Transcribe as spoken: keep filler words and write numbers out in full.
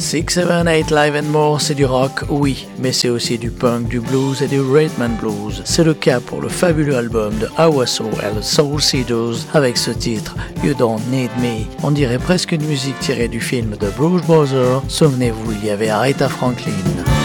six, seven, eight Live and More, c'est du rock, oui, mais c'est aussi du punk, du blues et du rhythm and blues. C'est le cas pour le fabuleux album de Awaso and Soul Seeders avec ce titre You Don't Need Me. On dirait presque une musique tirée du film de Blues Brothers. Souvenez-vous, il y avait Aretha Franklin.